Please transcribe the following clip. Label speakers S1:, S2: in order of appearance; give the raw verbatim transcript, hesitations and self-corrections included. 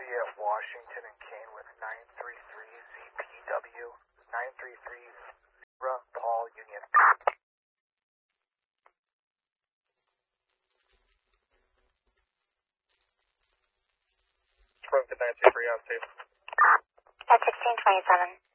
S1: at Washington and Kane with nine three three Z P W, nine three three Zebra, Paul Union. From the nine three three on safe.
S2: At sixteen twenty-seven.